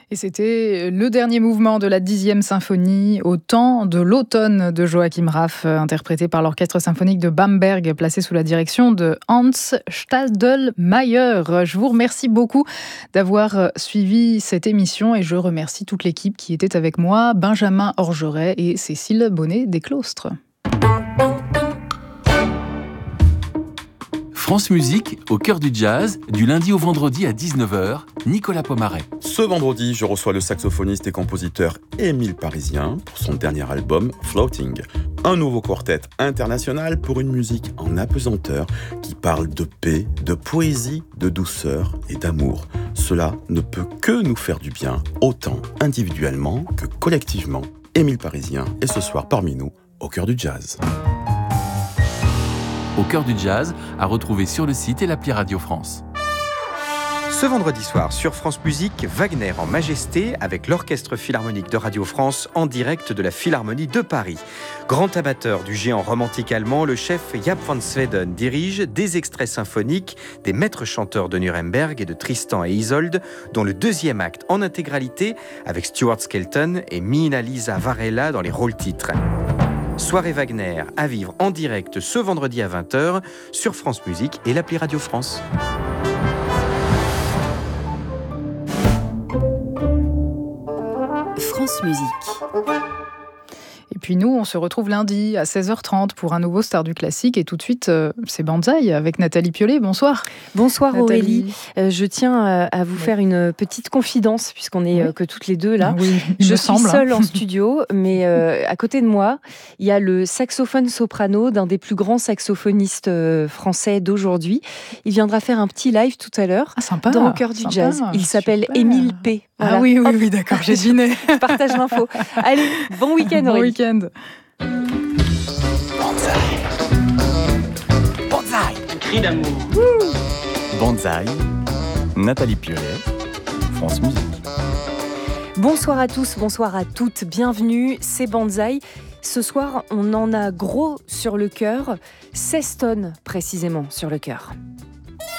Et c'était le dernier mouvement de la 10e symphonie, au temps de l'automne de Joachim Raff, interprété par l'orchestre symphonique de Bamberg, placé sous la direction de Hans Stadelmayer. Je vous remercie beaucoup d'avoir suivi cette émission et je remercie toute l'équipe qui était avec moi, Benjamin Orgeret et Cécile Bonnet-Desclostres. France Musique, au cœur du jazz, du lundi au vendredi à 19h, Nicolas Pomaret. Ce vendredi, je reçois le saxophoniste et compositeur Émile Parisien pour son dernier album Floating. Un nouveau quartet international pour une musique en apesanteur qui parle de paix, de poésie, de douceur et d'amour. Cela ne peut que nous faire du bien, autant individuellement que collectivement. Émile Parisien est ce soir parmi nous, au cœur du jazz. Au cœur du jazz, à retrouver sur le site et l'appli Radio France. Ce vendredi soir, sur France Musique, Wagner en majesté avec l'Orchestre Philharmonique de Radio France en direct de la Philharmonie de Paris. Grand amateur du géant romantique allemand, le chef Jaap van Zweden dirige des extraits symphoniques des maîtres chanteurs de Nuremberg et de Tristan et Isolde, dont le deuxième acte en intégralité avec Stuart Skelton et Mina-Lisa Varela dans les rôles-titres. Soirée Wagner à vivre en direct ce vendredi à 20h sur France Musique et l'appli Radio France. France Musique. Et puis nous, on se retrouve lundi à 16h30 pour un nouveau Star du Classique. Et tout de suite, c'est Banzai avec Nathalie Piollet. Bonsoir. Bonsoir Nathalie. Aurélie. Je tiens à vous faire une petite confidence, puisqu'on est que toutes les deux là. Oui, je suis seule en studio, mais à côté de moi, il y a le saxophone soprano d'un des plus grands saxophonistes français d'aujourd'hui. Il viendra faire un petit live tout à l'heure dans Au cœur du jazz. Il s'appelle Émile P. Voilà. Ah oui, d'accord, j'ai deviné. Je partage l'info. Allez, bon week-end Aurélie. Bon week-end. Banzai. Cri d'amour. Banzai. Nathalie Piollet, France Musique. Bonsoir à tous, bonsoir à toutes, bienvenue, c'est Banzai. Ce soir, on en a gros sur le cœur, 16 tonnes précisément sur le cœur.